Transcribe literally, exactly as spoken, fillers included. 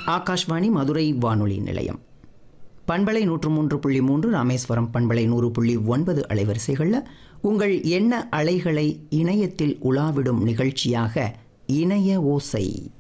ஆகாஷ்வாணி மதுரை வானொலி நிலையம். பண்பலை நூற்று மூன்று புள்ளி மூன்று, ராமேஸ்வரம் பண்பலை நூறு புள்ளி ஒன்பது அலைவரிசைகளில் உங்கள் எண்ண அலைகளை இணையத்தில் உலாவிடும் நிகழ்ச்சியாக இணைய ஓசை.